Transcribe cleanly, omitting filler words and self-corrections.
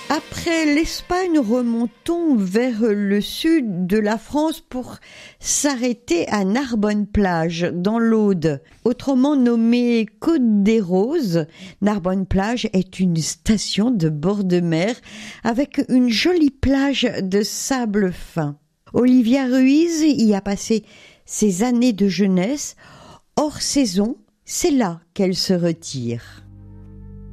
Après l'Espagne, remontons vers le sud de la France pour s'arrêter à Narbonne-Plage, dans l'Aude. Autrement nommée Côte des Roses, Narbonne-Plage est une station de bord de mer avec une jolie plage de sable fin. Olivia Ruiz y a passé ses années de jeunesse. Hors saison, c'est là qu'elle se retire.